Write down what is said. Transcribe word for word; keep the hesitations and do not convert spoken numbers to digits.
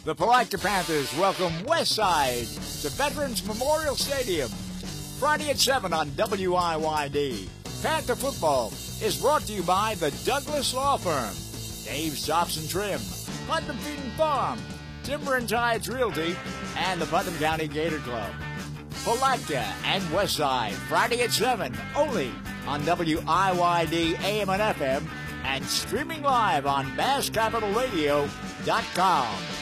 The Palatka Panthers welcome Westside to Veterans Memorial Stadium Friday at seven on W I Y D. Panther football is brought to you by the Douglas Law Firm, Dave's Chops and Trim, Putnam Feed and Farm, Timber and Tides Realty, and the Putnam County Gator Club. Palatka and Westside, Friday at seven, only on W I Y D A M and F M, and streaming live on Bass Capital Radio dot com.